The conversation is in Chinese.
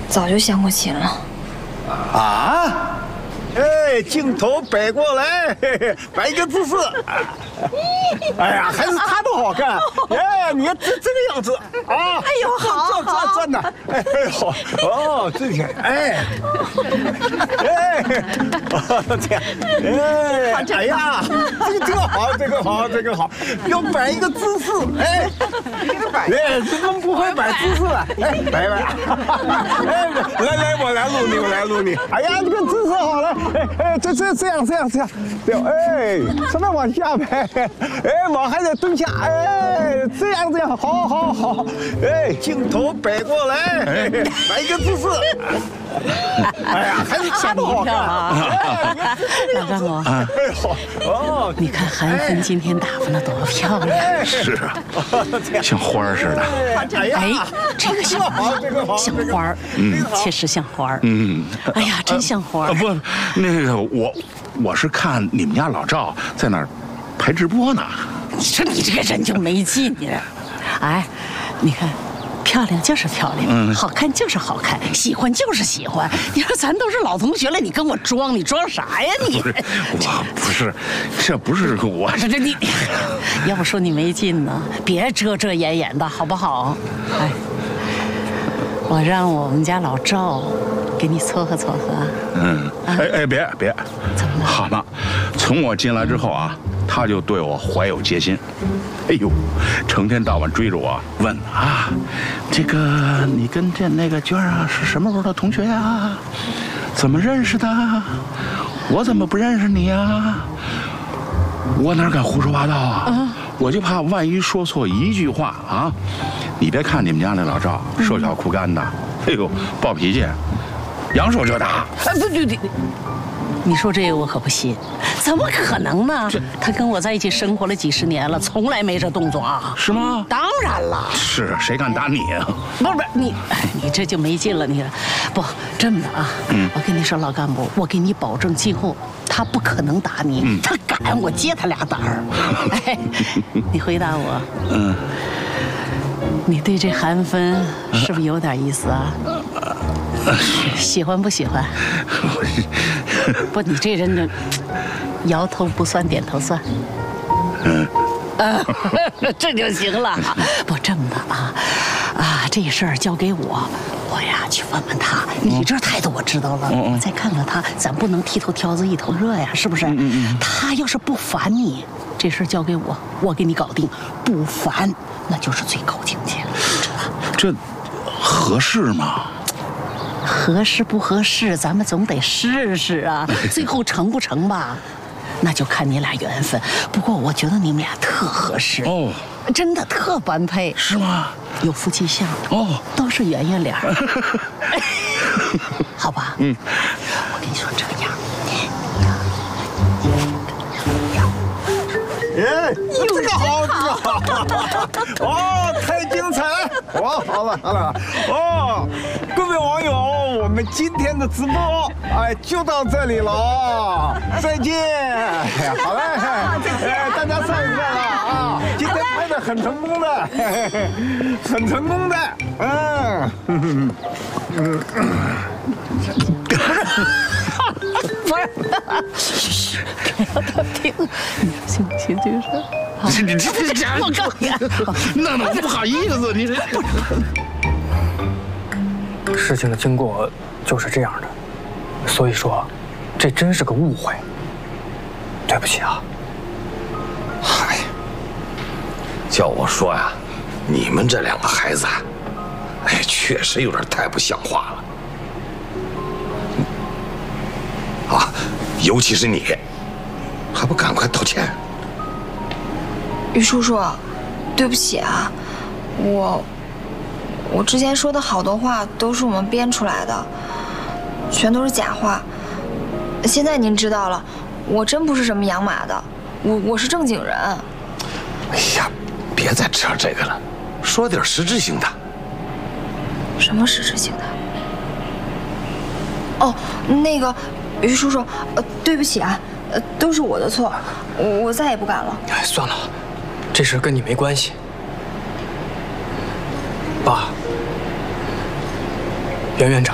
早就相过亲了。 啊？哎，镜头摆过来，嘿嘿，摆一个姿势。哎呀，还是他的好看。哎，你看这个样子啊！ 哎呦，好， 这呢，哎好哦，这个哎，这样，哎呀，这个好，要摆一个姿势，哎，这个不会摆姿势了，哎，摆，哎，来，我来录你，哎呀，这个姿势好了，哎，这样，哎，什么往下摆，哎，往还得蹲下，哎，这样，好，哎，镜头摆过来，摆一个姿势。哎呀，还是吓你一跳啊！老丈母， 哎好哦， 你看韩芬今天打扮的多漂亮， 是啊，像花儿似的。 哎，这个像花儿，确实像花儿。哎呀，真像花儿。 不，那个我是看你们家老赵在那儿排直播呢。 你说你这个人就没劲你。哎，你看。漂亮就是漂亮，好看就是好看，喜欢就是喜欢。你说咱都是老同学了，你跟我装，你装啥呀你？ 这不是我。 这你，要不说你没劲呢，别遮掩的好不好？哎，我让我们家老赵给你撮合。别， 怎么了？好嘛，从我进来之后啊，他就对我怀有戒心。哎呦，成天到晚追着我问啊，这个你跟那个娟啊是什么时候的同学呀？怎么认识的？我怎么不认识你呀？我哪敢胡说八道啊？我就怕万一说错一句话啊！你别看你们家那老赵瘦小枯干的，哎呦，暴脾气，扬手就打。 对。你说这个我可不信，怎么可能呢？他跟我在一起生活了几十年了，从来没这动作啊？ 是吗？ 当然了。 是谁敢打你啊？ 不是你这就没劲了。你不这么的啊？我跟你说，老干部，我给你保证，今后他不可能打你。他敢，我接他俩胆儿。哎，你回答我。你对这韩芬是不是有点意思啊？喜欢不喜欢？不，你这人就摇头不算，点头算。这就行了。不这么的啊，这事儿交给我呀去问问他。你这态度我知道了，我再看看他，咱不能剃头挑子一头热呀，是不是？他要是不烦你，这事儿交给我，我给你搞定。不烦，那就是最高境界了，知道吧？ 这合适吗？ 合适不合适，咱们总得试试啊。最后成不成吧，那就看你俩缘分。不过我觉得你们俩特合适哦，真的特般配。 是吗？ 有夫妻相哦，都是圆圆脸。好吧，我跟你说这样。 哎，这个好，哦，太精彩了！哇，好了，哦，各位网友，我们今天的直播就到这里了，再见！好嘞，大家散一散了啊！今天拍的很成功的，很成功的， 不是，让他听，行不行？这个事儿， 你这家伙，我告诉你，弄得我不好意思，你这。 事情的经过就是这样的，所以说，这真是个误会。对不起啊。 嗨，叫我说呀，你们这两个孩子，哎，确实有点太不像话了。啊，尤其是你，还不赶快道歉？ 于叔叔，对不起啊，我之前说的好多话都是我们编出来的，全都是假话。现在您知道了，我真不是什么养马的，我是正经人。 哎呀，别再扯这个了，说点实质性的。 什么实质性的？哦，那个。于叔叔，对不起啊，都是我的错，我再也不敢了。 哎，算了，这事跟你没关系。爸，袁院长，